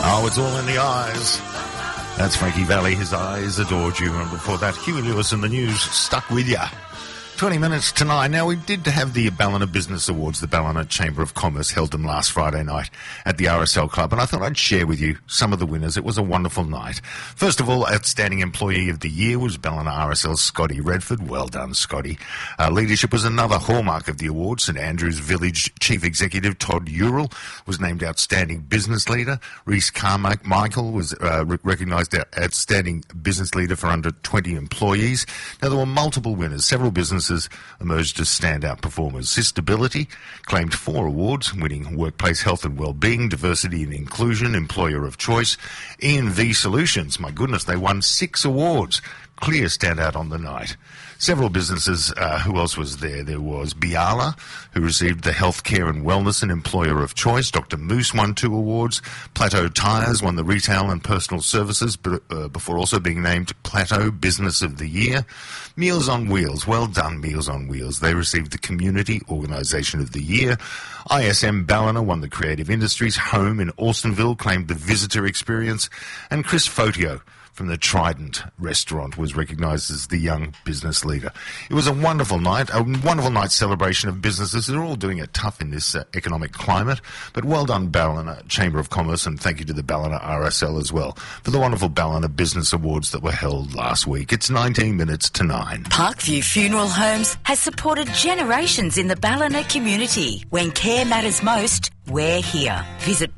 Oh, it's all in the eyes. That's Frankie Valli. His eyes adored you. And before that, Huey Lewis in the news. Stuck with ya. 20 minutes to 9. Now, we did have the Ballina Business Awards, the Ballina Chamber of Commerce held them last Friday night at the RSL Club, and I thought I'd share with you some of the winners. It was a wonderful night. First of all, Outstanding Employee of the Year was Ballina RSL's Scotty Redford. Well done, Scotty. Leadership was another hallmark of the award. St Andrews Village Chief Executive Todd Ural was named Outstanding Business Leader. Reece Carmichael was recognised Outstanding Business Leader for under 20 employees. Now, there were multiple winners. Several businesses emerged as standout performers. Sistability claimed 4 awards, winning Workplace Health and Wellbeing, Diversity and Inclusion, Employer of Choice. E&V Solutions, my goodness, they won 6 awards. Clear standout on the night. Several businesses, who else was there? There was Biala, who received the Healthcare and Wellness and Employer of Choice. Dr. Moose won 2 awards. Plateau Tyres won the Retail and Personal Services, before also being named Plateau Business of the Year. Meals on Wheels, well done, Meals on Wheels. They received the Community Organisation of the Year. ISM Ballina won the Creative Industries. Home in Alstonville claimed the Visitor Experience. And Chris Fotio from the Trident restaurant was recognised as the Young Business Leader. It was a wonderful night celebration of businesses. They're all doing it tough in this economic climate, but well done Ballina Chamber of Commerce, and thank you to the Ballina RSL as well for the wonderful Ballina Business Awards that were held last week. It's 19 minutes to 9. Parkview Funeral Homes has supported generations in the Ballina community. When care matters most, we're here. Visit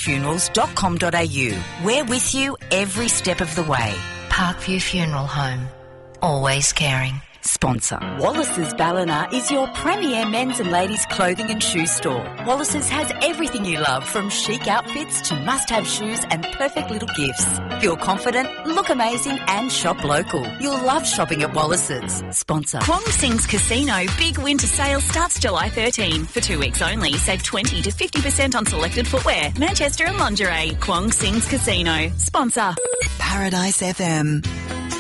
parkviewfunerals.com.au. We're with you every step of the way. Parkview Funeral Home. Always caring. Sponsor. Wallace's Ballina is your premier men's and ladies' clothing and shoe store. Wallace's has everything you love, from chic outfits to must-have shoes and perfect little gifts. Feel confident, look amazing and shop local. You'll love shopping at Wallace's. Sponsor. Kwong Sing's Casino Big Winter Sale starts July 13. For 2 weeks only, save 20 to 50% on selected footwear, Manchester and lingerie. Kwong Sing's Casino. Sponsor. Paradise FM.